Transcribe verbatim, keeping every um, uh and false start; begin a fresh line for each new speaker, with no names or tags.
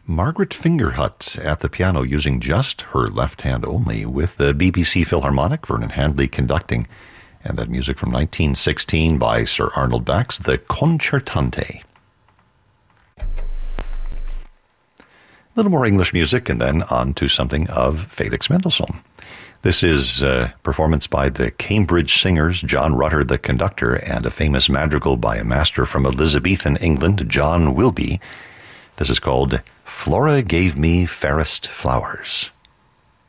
Margaret Fingerhut at the piano using just her left hand only, with the B B C Philharmonic, Vernon Handley conducting, and that music from nineteen sixteen by Sir Arnold Bax, the Concertante. A little more English music, and then on to something of Felix Mendelssohn. This is a performance by the Cambridge Singers, John Rutter, the conductor, and a famous madrigal by a master from Elizabethan England, John Wilby. This is called Flora Gave Me Fairest Flowers.